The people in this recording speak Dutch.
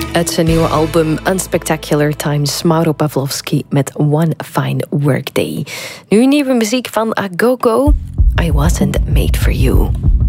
Uit zijn nieuwe album Unspectacular Times, Mauro Pavlovsky met One Fine Workday. Nu nieuwe muziek van Agogo, I Wasn't Made For You.